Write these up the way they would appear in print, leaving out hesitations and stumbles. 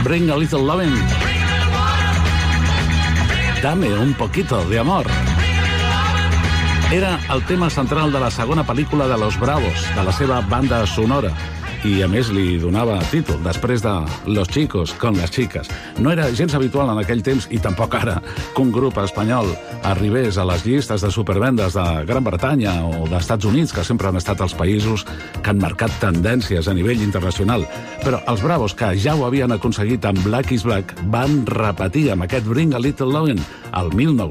Bring a Little Lovin'. Dame un poquito de amor. Era el tema central de la segona pel·lícula de Los Bravos, de la seva banda sonora. I, a més, li donava títol, després de Los Chicos con las Chicas. No era gens habitual en aquell temps, i tampoc ara, que un grup espanyol arribés a les llistes de supervendes de Gran Bretanya o d'Estats Units, que sempre han estat els països que han marcat tendències a nivell internacional. Però els Bravos, que ja ho havien aconseguit amb Black is Black, van repetir amb aquest Bring a Little Lovin' el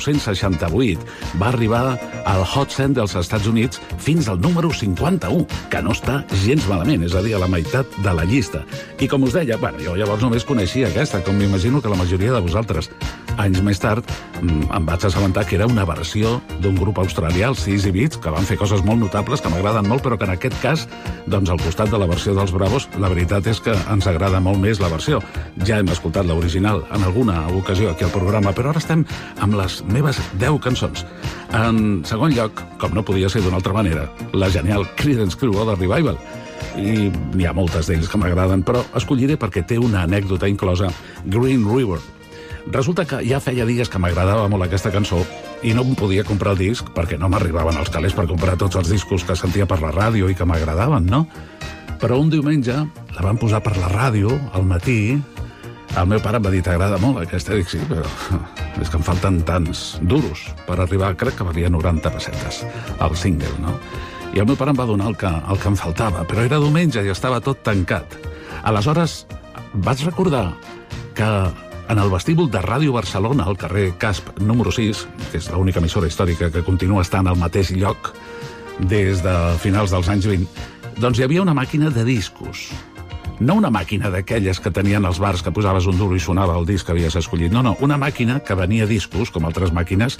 1968. Va arribar al Hot 100 dels Estats Units fins al número 51, que no està gens malament, és a dir, a la meitat de la llista. I com us deia, jo llavors només coneixia aquesta, com m'imagino que la majoria de vosaltres. Anys més tard em vaig assabentar que era una versió d'un grup australià, els Easy Beats, que van fer coses molt notables, que m'agraden molt, però que en aquest cas, doncs al costat de la versió dels Bravos, la veritat és que ens agrada molt més la versió. Ja hem escoltat l'original en alguna ocasió aquí al programa, però ara estem amb les meves 10 cançons. En segon lloc, com no podia ser d'una altra manera, la genial Creedence Clearwater Revival. I n'hi ha moltes d'ells que m'agraden, però escolliré perquè té una anècdota inclosa, Green River. Resulta que ja feia dies que m'agradava molt aquesta cançó i no em podia comprar el disc perquè no m'arribaven els calés per comprar tots els discos que sentia per la ràdio i que m'agradaven, no? Però un diumenge la van posar per la ràdio al matí. El meu pare em va dir, t'agrada molt aquesta? Dic, sí, però és que em falten tants duros per arribar, crec que valia 90 pessetes al single, no? I el meu pare em va donar el que em faltava, però era diumenge i estava tot tancat. Aleshores vaig recordar que en el vestíbul de Ràdio Barcelona, al carrer Casp número 6, que és l'única emissora històrica que continua estant al mateix lloc des de finals dels anys 20, doncs hi havia una màquina de discos. No una màquina d'aquelles que tenien els bars que posaves un duro i sonava el disc que havies escollit. No, una màquina que venia discos, com altres màquines,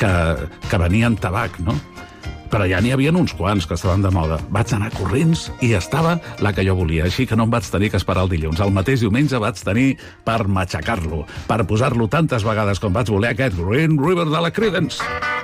que venien tabac, no? Però ja n'hi havia uns quants que estaven de moda. Vaig anar corrents i estava la que jo volia, així que no em vaig tenir que esperar el dilluns. El mateix diumenge vaig tenir per matxacar-lo, per posar-lo tantes vegades com vaig voler, aquest Green River de la Creedence.